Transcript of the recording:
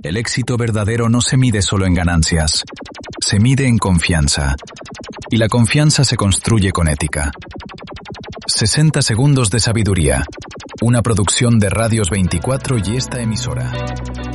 El éxito verdadero no se mide solo en ganancias, se mide en confianza. Y la confianza se construye con ética. 60 segundos de sabiduría. Una producción de Radios 24 y esta emisora.